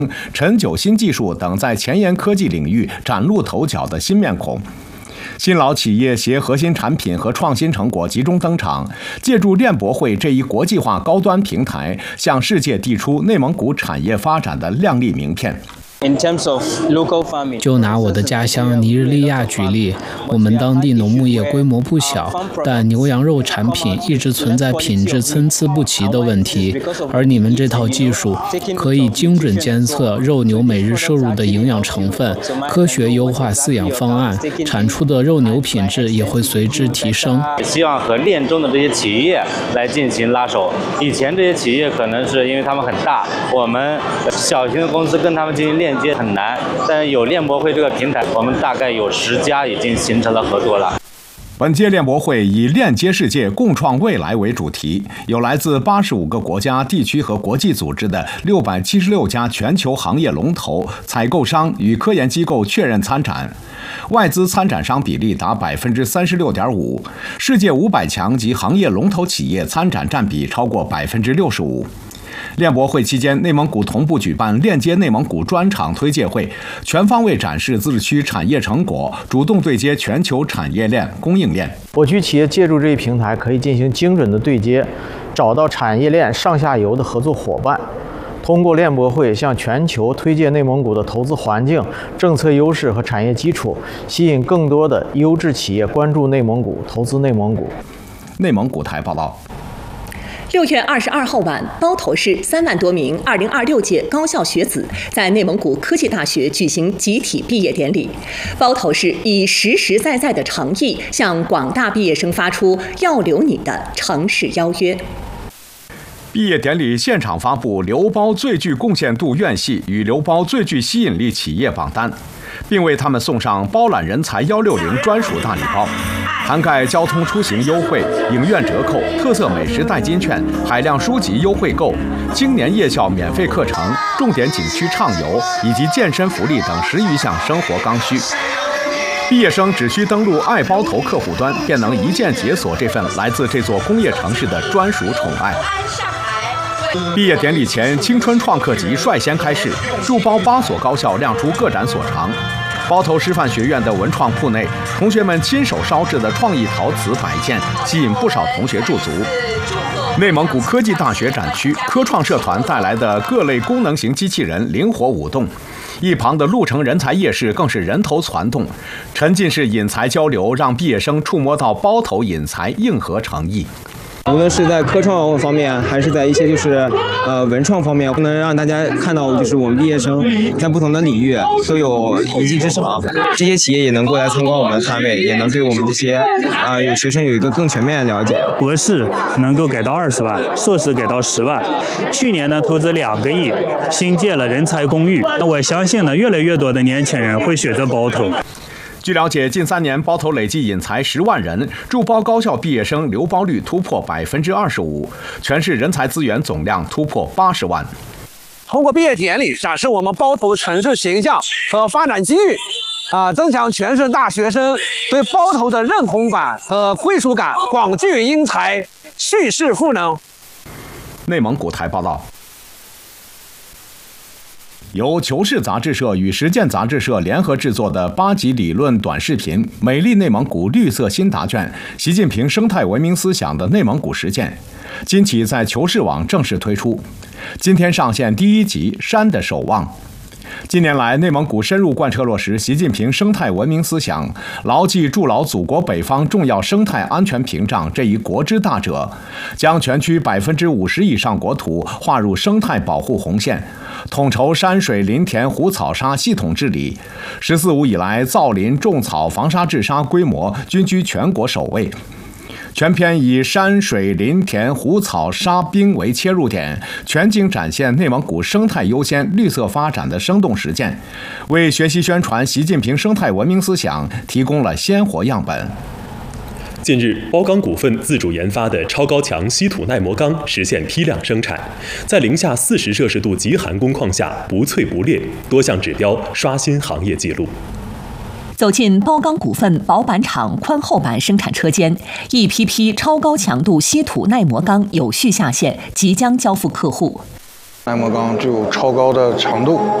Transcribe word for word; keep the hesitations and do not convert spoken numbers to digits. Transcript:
陈九新技术等在前沿科技领域崭露头角的新面孔。新老企业携核心产品和创新成果集中登场，借助链博会这一国际化高端平台，向世界递出内蒙古产业发展的亮丽名片。 就拿我的家乡尼日利亚举例，我们当地农牧业规模不小，但牛羊肉产品一直存在品质参差不齐的问题。而你们这套技术可以精准监测肉牛每日摄入的营养成分，科学优化饲养方案，产出的肉牛品质也会随之提升。 希望和链中的这些企业来进行拉手。以前这些企业可能是因为他们很大，我们小型的公司跟他们进行链接很难，但有链博会这个平台，我们大概有十家已经形成了合作了。 本届链博会以链接世界、共创未来为主题，有来自八十五个国家、地区和国际组织的六百七十六家全球行业龙头、采购商与科研机构确认参展，外资参展商比例达百分之三十六点五，世界五百强及行业龙头企业参展占比超过百分之六十五。链博会期间，内蒙古同步举办链接内蒙古专场推介会，全方位展示自治区产业成果，主动对接全球产业链、供应链。 我区企业借助这一平台，可以进行精准的对接，找到产业链上下游的合作伙伴。通过链博会向全球推介内蒙古的投资环境、政策优势和产业基础，吸引更多的优质企业关注内蒙古、投资内蒙古。 内蒙古台报道。 六月二十二号晚，包头市三万多名二零二六届高校学子在内蒙古科技大学举行集体毕业典礼。包头市以实实在在的诚意，向广大毕业生发出要留你的城市邀约。 毕业典礼现场发布留包最具贡献度院系与留包最具吸引力企业榜单，并为他们送上包揽人才一六零专属大礼包，涵盖交通出行优惠、影院折扣、特色美食代金券、海量书籍优惠购、青年夜校免费课程、重点景区畅游以及健身福利等十余项生活刚需。毕业生只需登录爱包头客户端，便能一键解锁这份来自这座工业城市的专属宠爱。毕业典礼前，青春创客季率先开市，驻包八所高校亮出各展所长。包头师范学院的文创铺内，同学们亲手烧制的创意陶瓷摆件吸引不少同学驻足。内蒙古科技大学展区，科创社团带来的各类功能型机器人灵活舞动，一旁的鹿城人才夜市更是人头攒动，沉浸式引才交流让毕业生触摸到包头引才硬核诚意。 无论是在科创方面，还是在一些就是呃文创方面，不能让大家看到就是我们毕业生在不同的领域都有一技之长，这些企业也能过来参观我们的摊位，也能对我们这些啊、呃、有学生有一个更全面的了解。 博士能够给到二十万，硕士给到十万。去年呢投资两个亿，新建了人才公寓。那我相信呢，越来越多的年轻人会选择包头。 据了解，近三年包头累计引才十万人，驻包高校毕业生留包率突破百分之二十五，全市人才资源总量突破八十万。 通过毕业典礼展示我们包头的城市形象和发展机遇，啊，增强全市大学生对包头的认同感和归属感，广聚英才，蓄势赋能。 内蒙古台报道。由求是杂志社与实践杂志社联合制作的八集理论短视频《美丽内蒙古绿色新答卷：习近平生态文明思想的内蒙古实践》，今起在求是网正式推出。今天上线第一集《山的守望》。近年来，内蒙古深入贯彻落实习近平生态文明思想，牢记筑牢祖国北方重要生态安全屏障这一国之大者，将全区百分之五十以上国土划入生态保护红线，统筹山水林田湖草沙系统治理。十四五以来，造林种草防沙治沙规模均居全国首位。全片以山水林田湖草沙滨为切入点，全景展现内蒙古生态优先、绿色发展的生动实践，为学习宣传习近平生态文明思想提供了鲜活样本。 近日，包钢股份自主研发的超高强稀土耐磨钢实现批量生产，在零下四十摄氏度极寒工况下不脆不裂，多项指标刷新行业纪录。 走进包钢股份薄板厂宽厚板生产车间，一批批超高强度稀土耐磨钢有序下线，即将交付客户。 耐磨钢具有超高的强度。